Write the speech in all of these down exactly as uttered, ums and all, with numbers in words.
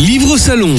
Livre au salon.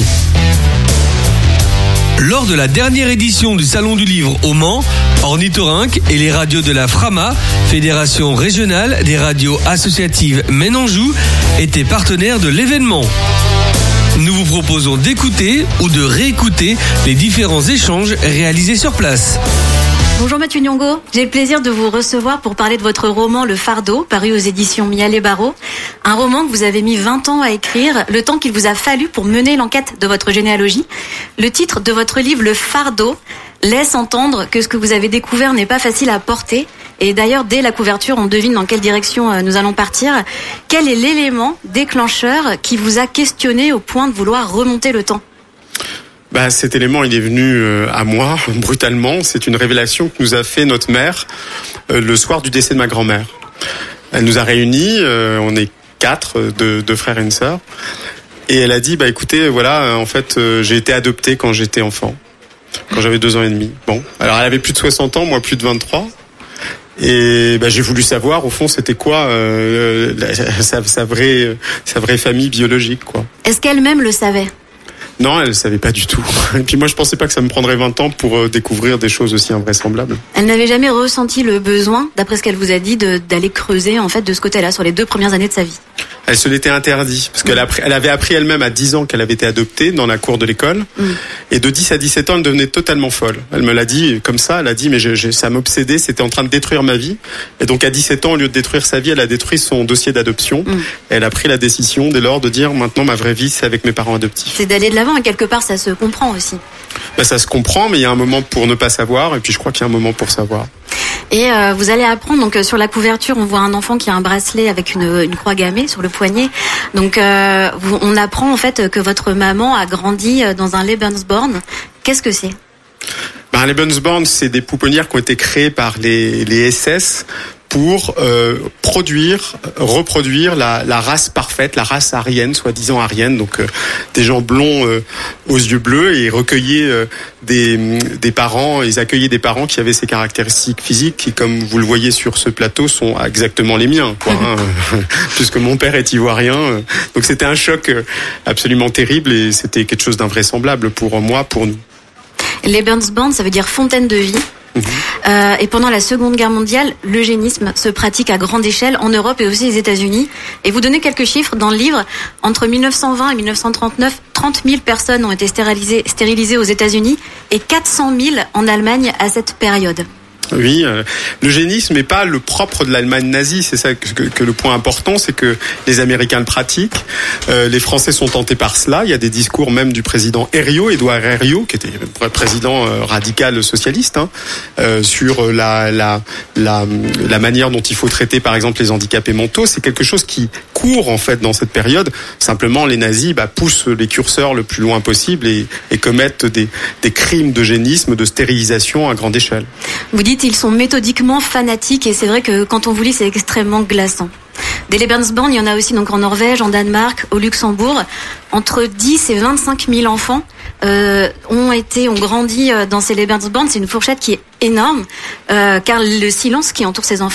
Lors de la dernière édition du Salon du Livre au Mans, Ornithorynque et les radios de la Frama, Fédération régionale des radios associatives Maine-Anjou, étaient partenaires de l'événement. Nous vous proposons d'écouter ou de réécouter les différents échanges réalisés sur place. Bonjour Mathieu Nyongo, j'ai le plaisir de vous recevoir pour parler de votre roman Le Fardeau, paru aux éditions Mialet Barreau. Un roman que vous avez mis vingt ans à écrire, le temps qu'il vous a fallu pour mener l'enquête de votre généalogie. Le titre de votre livre Le Fardeau laisse entendre que ce que vous avez découvert n'est pas facile à porter. Et d'ailleurs, dès la couverture, on devine dans quelle direction nous allons partir. Quel est l'élément déclencheur qui vous a questionné au point de vouloir remonter le temps ? Bah, cet élément, il est venu à moi, brutalement. C'est une révélation que nous a fait notre mère le soir du décès de ma grand-mère. Elle nous a réunis, on est quatre, deux, deux frères et une sœur. Et elle a dit, bah écoutez, voilà, en fait, j'ai été adoptée quand j'étais enfant, quand j'avais deux ans et demi. Bon, alors elle avait plus de soixante ans, moi plus de vingt-trois. Et bah, j'ai voulu savoir, au fond, c'était quoi euh, sa, sa, vraie, sa vraie famille biologique, quoi. Est-ce qu'elle-même le savait ? Non, elle ne savait pas du tout. Et puis moi, je pensais pas que ça me prendrait vingt ans pour découvrir des choses aussi invraisemblables. Elle n'avait jamais ressenti le besoin, d'après ce qu'elle vous a dit, de, d'aller creuser en fait de ce côté-là sur les deux premières années de sa vie. Elle se l'était interdit, parce qu'elle elle avait appris elle-même à dix ans qu'elle avait été adoptée dans la cour de l'école. Mm. Et de dix à dix-sept ans, elle devenait totalement folle. Elle me l'a dit comme ça, elle a dit, mais je, je, ça m'obsédait, c'était en train de détruire ma vie. Et donc à dix-sept ans, au lieu de détruire sa vie, elle a détruit son dossier d'adoption. Mm. Et elle a pris la décision dès lors de dire, maintenant ma vraie vie, c'est avec mes parents adoptifs. C'est d'aller de l'avant, et quelque part, ça se comprend aussi. Ben, ça se comprend, mais il y a un moment pour ne pas savoir, et puis je crois qu'il y a un moment pour savoir. Et euh, vous allez apprendre, donc euh, sur la couverture, on voit un enfant qui a un bracelet avec une, une croix gammée sur le poignet. Donc euh, vous, on apprend en fait que votre maman a grandi dans un Lebensborn. Qu'est-ce que c'est ? Ben, un Lebensborn, c'est des pouponnières qui ont été créées par les, les S S pour euh, produire, reproduire la, la race parfaite, la race aryenne, soi-disant aryenne, donc euh, des gens blonds euh, aux yeux bleus, et recueillaient euh, des, des parents, ils accueillaient des parents qui avaient ces caractéristiques physiques qui, comme vous le voyez sur ce plateau, sont exactement les miens, quoi, hein, puisque mon père est ivoirien. Donc c'était un choc absolument terrible, et c'était quelque chose d'invraisemblable pour moi, pour nous. Lebensborn, ça veut dire fontaine de vie. Mmh. Euh, et pendant la Seconde Guerre mondiale, l'eugénisme se pratique à grande échelle en Europe et aussi aux États-Unis. Et vous donnez quelques chiffres dans le livre. Entre mille neuf cent vingt et mille neuf cent trente-neuf, trente mille personnes ont été stérilisées, stérilisées aux États-Unis et quatre cent mille en Allemagne à cette période. Oui, euh, l'eugénisme n'est pas le propre de l'Allemagne nazie, c'est ça que, que, que le point important, c'est que les Américains le pratiquent, euh, les Français sont tentés par cela, il y a des discours même du président Herriot, Édouard Herriot, qui était le président euh, radical socialiste, hein, euh, sur la, la, la, la manière dont il faut traiter par exemple les handicapés mentaux. C'est quelque chose qui court en fait dans cette période, simplement les nazis bah, poussent les curseurs le plus loin possible et, et commettent des, des crimes d'eugénisme, de stérilisation à grande échelle. Vous dites ils sont méthodiquement fanatiques, et c'est vrai que quand on vous lit, c'est extrêmement glaçant. Des Lebensborn, il y en a aussi donc en Norvège, en Danemark, au Luxembourg. Entre dix et vingt-cinq mille enfants euh, ont été, ont grandi dans ces Lebensborn. C'est une fourchette qui est énorme, euh, car le silence qui entoure ces enfants